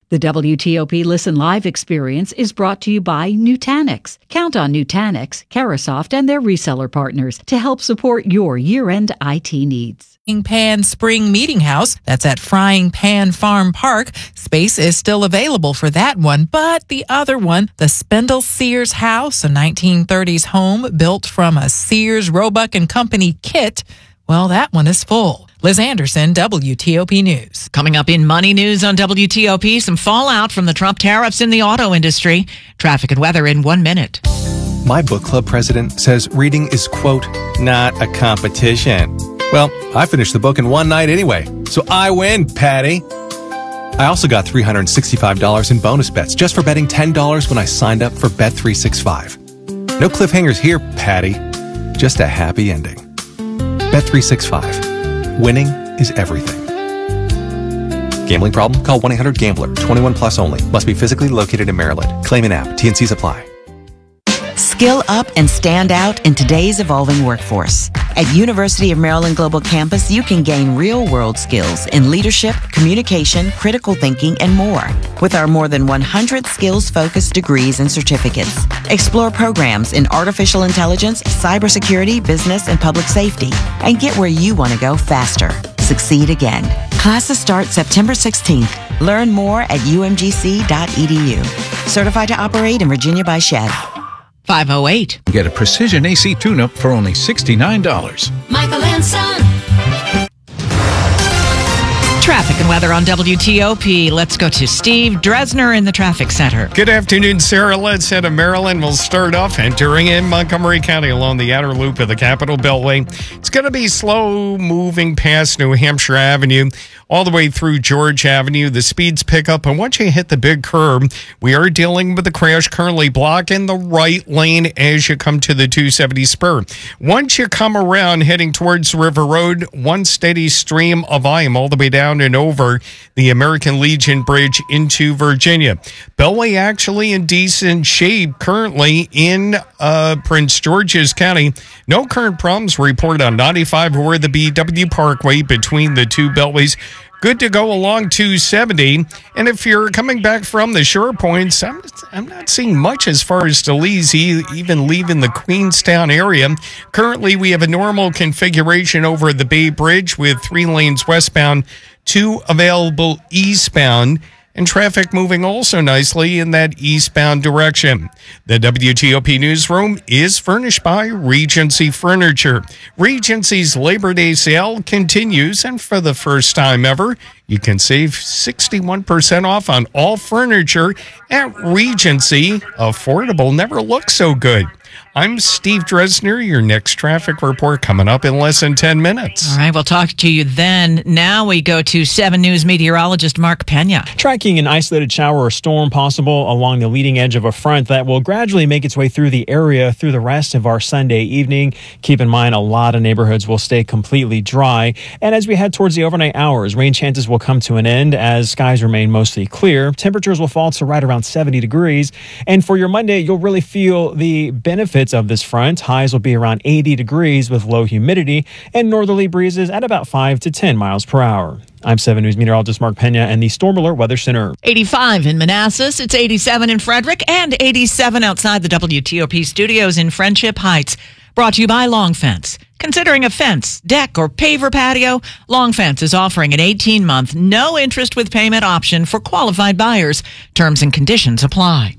The WTOP Listen Live experience is brought to you by Nutanix. Count on Nutanix, Carahsoft, and their reseller partners to help support your year-end IT needs. Frying Pan Spring Meeting House, that's at Frying Pan Farm Park. Space is still available for that one, but the other one, the Spindle Sears House, a 1930s home built from a Sears, Roebuck & Company kit, well, that one is full. Liz Anderson, WTOP News. Coming up in Money News on WTOP, some fallout from the Trump tariffs in the auto industry. Traffic and weather in 1 minute. My book club president says reading is, quote, not a competition. Well, I finished the book in one night anyway, so I win, Patty. I also got $365 in bonus bets just for betting $10 when I signed up for Bet365. No cliffhangers here, Patty. Just a happy ending. Bet365. Winning is everything. Gambling problem? Call 1-800-GAMBLER. 21 plus only. Must be physically located in Maryland. Claim an app. T&Cs apply. Skill up and stand out in today's evolving workforce. At University of Maryland Global Campus, you can gain real-world skills in leadership, communication, critical thinking, and more. With our more than 100 skills-focused degrees and certificates. Explore programs in artificial intelligence, cybersecurity, business, and public safety. And get where you want to go faster. Succeed again. Classes start September 16th. Learn more at umgc.edu. Certified to operate in Virginia by Chev. 508. Get a precision AC tune-up for only $69. Michael and Son. Traffic and weather on WTOP. Let's go to Steve Dresner in the traffic center. Good afternoon, Sarah. Let's head to Maryland. We'll start off entering in Montgomery County along the outer loop of the Capitol Beltway. It's going to be slow moving past New Hampshire Avenue all the way through George Avenue. The speeds pick up, and once you hit the big curb, we are dealing with a crash currently blocking the right lane as you come to the 270 spur. Once you come around heading towards River Road, one steady stream of volume all the way down and over the American Legion Bridge into Virginia. Beltway actually in decent shape currently in Prince George's County. No current problems reported on 95 or the BW Parkway between the two beltways. Good to go along 270. And if you're coming back from the shore points, I'm not seeing much as far as delays, even leaving the Queenstown area. Currently, we have a normal configuration over the Bay Bridge with 3 lanes westbound, 2 available eastbound, and traffic moving also nicely in that eastbound direction. The WTOP Newsroom is furnished by Regency Furniture. Regency's Labor Day sale continues, and for the first time ever, you can save 61% off on all furniture at Regency. Affordable never looked so good. I'm Steve Dresner. Your next traffic report coming up in less than 10 minutes. All right, we'll talk to you then. Now we go to 7 News meteorologist Mark Pena. Tracking an isolated shower or storm possible along the leading edge of a front that will gradually make its way through the area through the rest of our Sunday evening. Keep in mind, a lot of neighborhoods will stay completely dry. And as we head towards the overnight hours, rain chances will come to an end as skies remain mostly clear. Temperatures will fall to right around 70 degrees. And for your Monday, you'll really feel the benefits of this front. Highs will be around 80 degrees with low humidity and northerly breezes at about 5 to 10 miles per hour. I'm 7 News meteorologist Mark Pena and the Storm Alert Weather Center. 85 in Manassas. It's 87 in Frederick and 87 outside the WTOP studios in Friendship Heights. Brought to you by Long Fence. Considering a fence, deck, or paver patio, Long Fence is offering an 18-month, no interest with payment option for qualified buyers. Terms and conditions apply.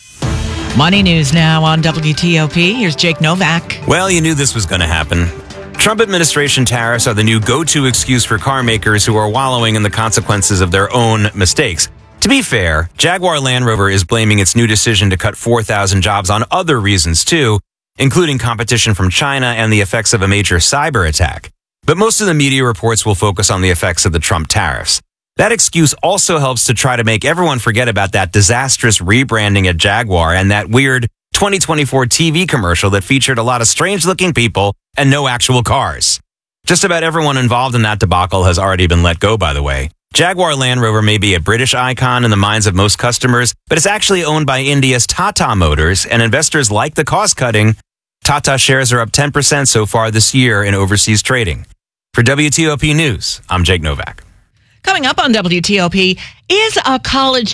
Money News now on WTOP. Here's Jake Novak. Well, you knew this was going to happen. Trump administration tariffs are the new go-to excuse for car makers who are wallowing in the consequences of their own mistakes. To be fair, Jaguar Land Rover is blaming its new decision to cut 4,000 jobs on other reasons too, including competition from China and the effects of a major cyber attack. But most of the media reports will focus on the effects of the Trump tariffs. That excuse also helps to try to make everyone forget about that disastrous rebranding at Jaguar and that weird 2024 TV commercial that featured a lot of strange-looking people and no actual cars. Just about everyone involved in that debacle has already been let go, by the way. Jaguar Land Rover may be a British icon in the minds of most customers, but it's actually owned by India's Tata Motors, and investors like the cost-cutting. Tata shares are up 10% so far this year in overseas trading. For WTOP News, I'm Jake Novak. Coming up on WTOP, is a college